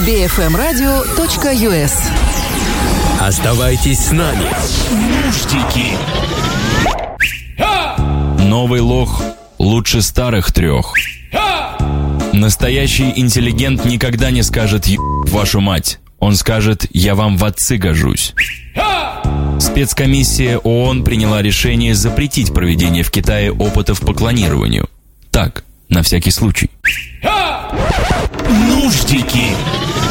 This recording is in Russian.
bfmradio.us. Оставайтесь с нами. Нуждики. Новый лох лучше старых 3. Настоящий интеллигент никогда не скажет «еб вашу мать». Он скажет «я вам в отцы гожусь». Спецкомиссия ООН приняла решение запретить проведение в Китае опытов по клонированию. Так, на всякий случай. Нуждики.